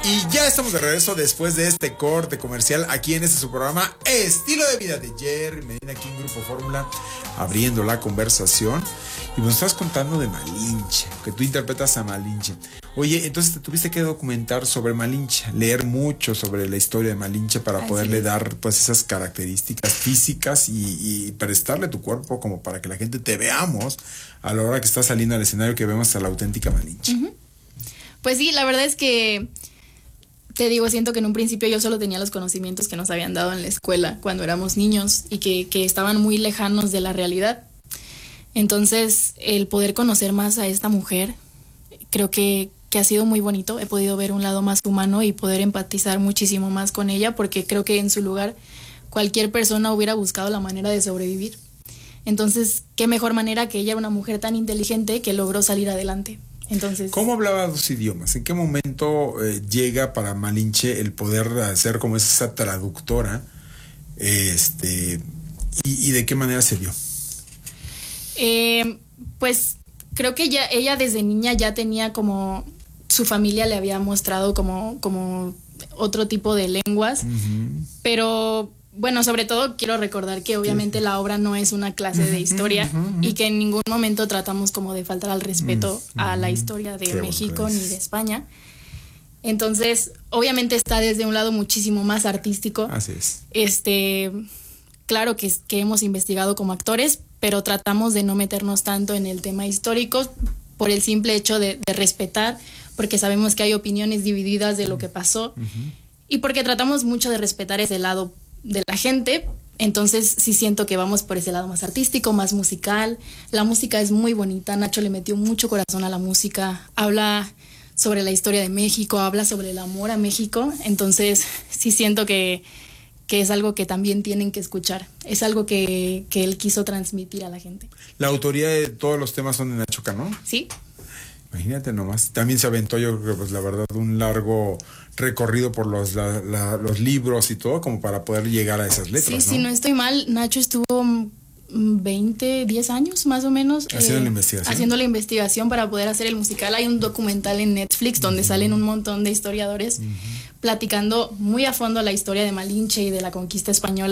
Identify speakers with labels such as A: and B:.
A: Y ya estamos de regreso después de este corte comercial aquí en este su programa Estilo de Vida de Jerry Medina, aquí en Grupo Fórmula, abriendo la conversación. Y nos estás contando de Malinche, que tú interpretas a Malinche. Oye, entonces te tuviste que documentar sobre Malinche, leer mucho sobre la historia de Malinche para poderle dar pues esas características físicas y prestarle tu cuerpo como para que la gente te veamos a la hora que estás saliendo al escenario, que vemos a la auténtica Malinche.
B: Pues sí, la verdad es que te digo, siento que en un principio yo solo tenía los conocimientos que nos habían dado en la escuela cuando éramos niños y que estaban muy lejanos de la realidad. Entonces, el poder conocer más a esta mujer, creo que ha sido muy bonito. He podido ver un lado más humano y poder empatizar muchísimo más con ella, porque creo que en su lugar cualquier persona hubiera buscado la manera de sobrevivir. Entonces, qué mejor manera que ella, era una mujer tan inteligente que logró salir adelante. Entonces,
A: ¿cómo hablaba dos idiomas? ¿En qué momento llega para Malinche el poder ser como esa traductora? ¿Y de qué manera se dio?
B: Pues creo que ella desde niña ya tenía como, su familia le había mostrado como otro tipo de lenguas, pero bueno, sobre todo quiero recordar que obviamente la obra no es una clase de historia y que en ningún momento tratamos como de faltar al respeto a la historia de México ni de España. Entonces, obviamente está desde un lado muchísimo más artístico.
A: Así es.
B: Claro que hemos investigado como actores, pero tratamos de no meternos tanto en el tema histórico por el simple hecho de respetar, porque sabemos que hay opiniones divididas de lo que pasó y porque tratamos mucho de respetar ese lado de la gente. Entonces sí siento que vamos por ese lado más artístico, más musical. La música es muy bonita, Nacho le metió mucho corazón a la música, habla sobre la historia de México, habla sobre el amor a México. Entonces sí siento que es algo que también tienen que escuchar, es algo que él quiso transmitir a la gente.
A: La autoría de todos los temas son de Nacho Cano.
B: Sí.
A: Imagínate nomás, también se aventó, yo creo que pues la verdad un largo recorrido por los libros y todo como para poder llegar a esas letras.
B: Sí, si no estoy mal, Nacho estuvo 10 años más o menos haciendo la investigación para poder hacer el musical. Hay un documental en Netflix donde salen un montón de historiadores platicando muy a fondo la historia de Malinche y de la conquista española.